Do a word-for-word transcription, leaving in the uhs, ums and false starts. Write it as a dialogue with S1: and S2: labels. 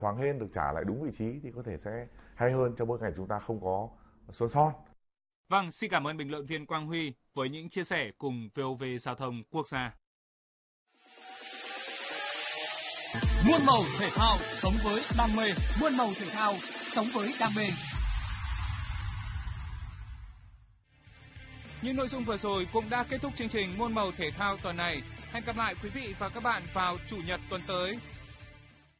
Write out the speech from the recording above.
S1: thoáng lên được trả lại đúng vị trí thì có thể sẽ hay hơn trong bối cảnh chúng ta không có Xuân Son.
S2: Vâng, xin cảm ơn bình luận viên Quang Huy với những chia sẻ cùng vê o vê Giao thông Quốc gia.
S3: Muôn màu thể thao sống với đam mê, muôn màu thể thao sống với đam mê.
S2: Những nội dung vừa rồi cũng đã kết thúc chương trình Muôn màu thể thao tuần này. Hẹn gặp lại quý vị và các bạn vào chủ nhật tuần tới.